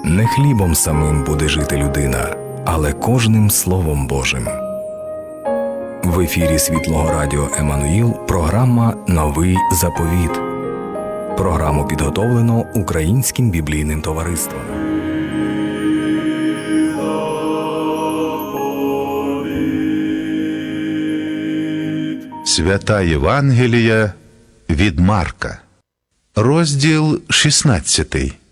Не хлібом самим буде жити людина, але кожним Словом Божим. В ефірі Світлого Радіо Еммануїл програма «Новий заповіт». Програму підготовлено Українським біблійним товариством. Свята Євангелія від Марка. Розділ 16.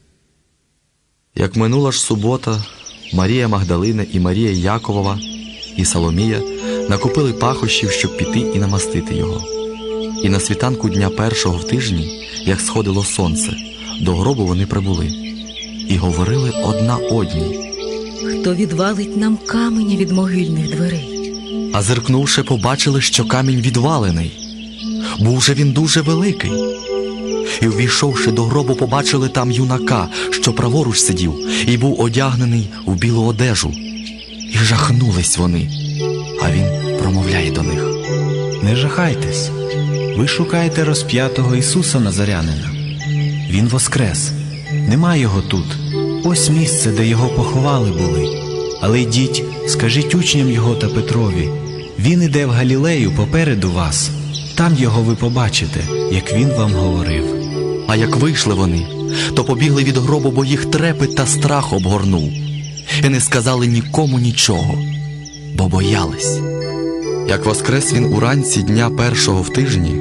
Як минула ж субота, Марія Магдалина і Марія Яковова і Соломія накупили пахощів, щоб піти і намастити його. І на світанку дня першого в тижні, як сходило сонце, до гробу вони прибули. І говорили одна одній: «Хто відвалить нам каменя від могильних дверей?» А зиркнувши, побачили, що камінь відвалений. Був же він дуже великий. І, увійшовши до гробу, побачили там юнака, що праворуч сидів, і був одягнений у білу одежу. І жахнулись вони. А він промовляє до них: «Не жахайтесь, ви шукаєте розп'ятого Ісуса Назарянина. Він воскрес, нема його тут. Ось місце, де його поховали були. Але йдіть, скажіть учням його та Петрові, він іде в Галілею попереду вас. Там його ви побачите, як він вам говорив». А як вийшли вони, то побігли від гробу, бо їх трепет та страх обгорнув. І не сказали нікому нічого, бо боялись. Як воскрес він уранці дня першого в тижні,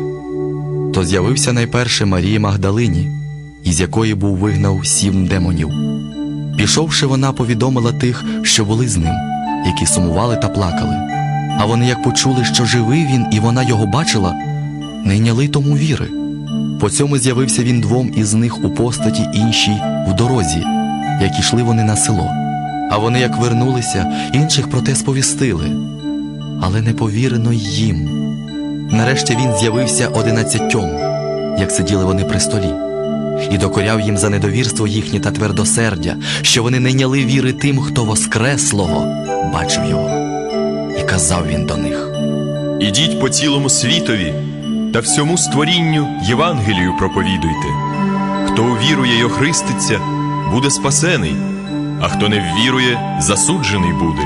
то з'явився найперше Марії Магдалині, із якої був вигнав 7 демонів. Пішовши, вона повідомила тих, що були з ним, які сумували та плакали. А вони, як почули, що живий він, і вона його бачила, не йняли тому віри. По цьому з'явився він 2 із них у постаті іншій в дорозі, як ішли вони на село. А вони, як вернулися, інших про те сповістили, але не повірено й їм. Нарешті він з'явився 11, як сиділи вони при столі, і докоряв їм за недовірство їхнє та твердосердя, що вони не йняли віри тим, хто воскреслого бачив його. І казав він до них: «Ідіть по цілому світові та всьому створінню Євангелію проповідуйте. Хто увірує й охреститься, буде спасений, а хто не ввірує, засуджений буде.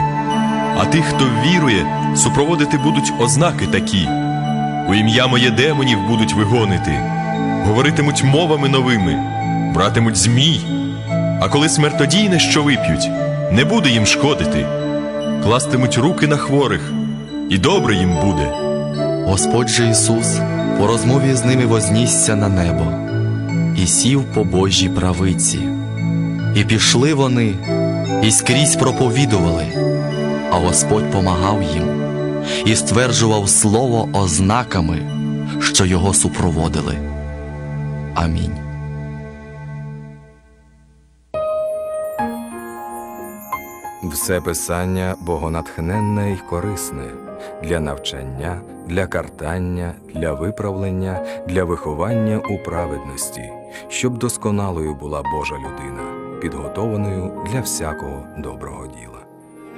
А тих, хто ввірує, супроводити будуть ознаки такі: у ім'я моє демонів будуть вигонити, говоритимуть мовами новими, братимуть змій, а коли смертодійне, що вип'ють, не буде їм шкодити, кластимуть руки на хворих, і добре їм буде». Господь же Ісус по розмові з ними вознісся на небо і сів по Божій правиці. І пішли вони, і скрізь проповідували, а Господь помагав їм і стверджував слово ознаками, що його супроводили. Амінь. Все Писання богонатхненне й корисне для навчання, для картання, для виправлення, для виховання у праведності, щоб досконалою була Божа людина, підготованою для всякого доброго діла.